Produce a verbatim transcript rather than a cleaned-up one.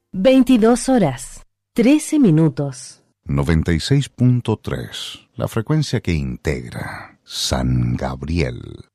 veintidós horas, trece minutos. noventa y seis punto tres, la frecuencia que integra San Gabriel.